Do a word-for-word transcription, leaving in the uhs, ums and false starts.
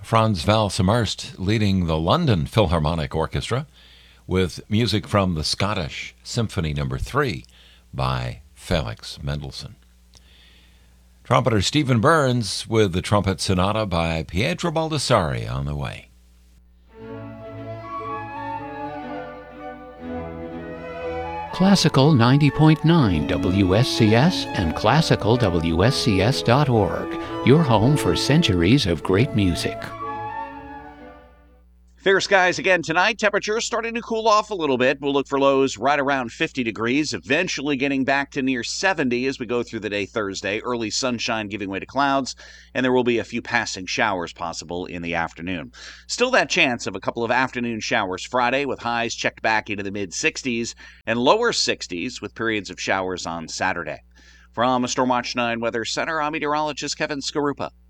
Franz Valsemmerst leading the London Philharmonic Orchestra with music from the Scottish Symphony Number three by Felix Mendelssohn. Trumpeter Stephen Burns with the Trumpet Sonata by Pietro Baldassari on the way. Classical ninety point nine W S C S and classical W S C S dot org, your home for centuries of great music. Fair skies again tonight. Temperatures starting to cool off a little bit. We'll look for lows right around fifty degrees, eventually getting back to near seventy as we go through the day Thursday. Early sunshine giving way to clouds, and there will be a few passing showers possible in the afternoon. Still that chance of a couple of afternoon showers Friday, with highs checked back into the mid-sixties and lower sixties with periods of showers on Saturday. From Stormwatch nine Weather Center, I'm meteorologist Kevin Skarupa.